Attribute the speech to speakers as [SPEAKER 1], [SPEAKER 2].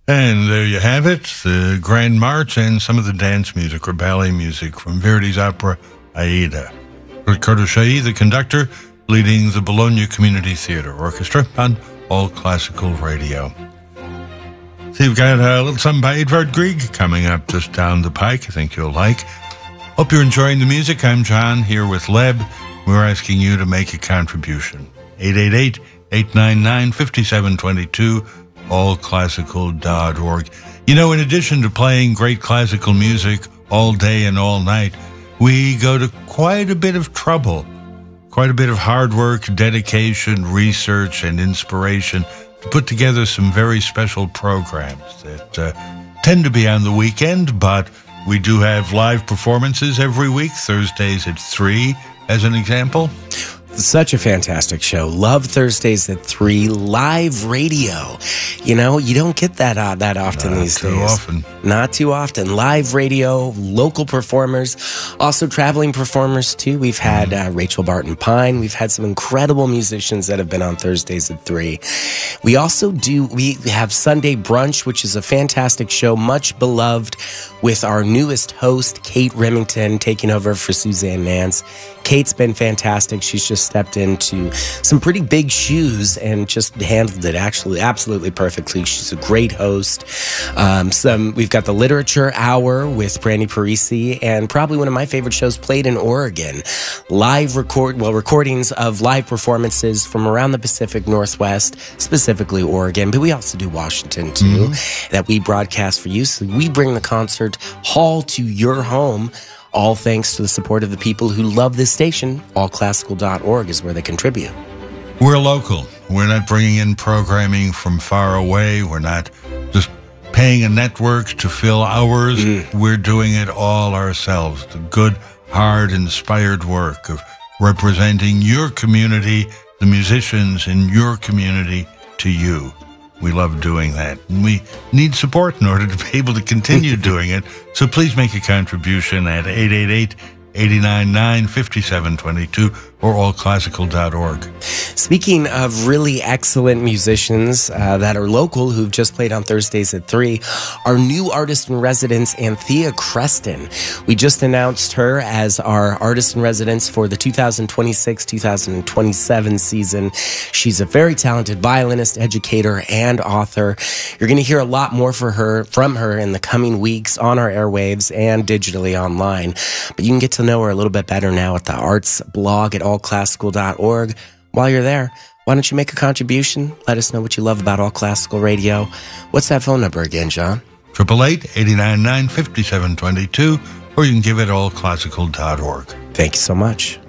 [SPEAKER 1] And there you have it, the Grand March and some of the dance music or ballet music from Verdi's opera Aida. Riccardo Chailly, the conductor, leading the Bologna Community Theatre Orchestra on All Classical Radio. So you've got a little something by Edvard Grieg coming up just down the pike I think you'll like. Hope you're enjoying the music. I'm John, here with Leb. We're asking you to make a contribution. 888-899-5722, allclassical.org. You know, in addition to playing great classical music all day and all night, we go to quite a bit of trouble, quite a bit of hard work, dedication, research, and inspiration to put together some very special programs that tend to be on the weekend, but we do have live performances every week, Thursdays at 3, as an example.
[SPEAKER 2] Such a fantastic show. Love Thursdays at 3, live radio. You know, you don't get that often these days. Not too often. Live radio, local performers, also traveling performers too. We've had Rachel Barton Pine. We've had some incredible musicians that have been on Thursdays at 3. We have Sunday Brunch, which is a fantastic show, much beloved, with our newest host, Kate Remington, taking over for Suzanne Nance. Kate's been fantastic. She's just stepped into some pretty big shoes and just handled it actually absolutely perfectly. She's a great host. We've got the Literature Hour with Brandy Parisi, and probably one of my favorite shows, Played in Oregon. Recordings of live performances from around the Pacific Northwest, specifically Oregon, but we also do Washington too, that we broadcast for you. So we bring the concert hall to your home, all thanks to the support of the people who love this station. Allclassical.org is where they contribute.
[SPEAKER 1] We're local. We're not bringing in programming from far away. We're not just paying a network to fill hours. We're doing it all ourselves. The good, hard, inspired work of representing your community, the musicians in your community, to you. We love doing that, and we need support in order to be able to continue doing it. So please make a contribution at 888-899-5722 or allclassical.org.
[SPEAKER 2] Speaking of really excellent musicians that are local who've just played on Thursdays at 3, our new artist in residence, Anthea Creston. We just announced her as our artist in residence for the 2026-2027 season. She's a very talented violinist, educator, and author. You're going to hear a lot more from her in the coming weeks on our airwaves and digitally online. But you can get to know her a little bit better now at the arts blog at allclassical.org. While you're there, why don't you make a contribution? Let us know what you love about All Classical Radio. What's that phone number again, John?
[SPEAKER 1] 888-899-5722, or you can give it allclassical.org.
[SPEAKER 2] Thank you so much.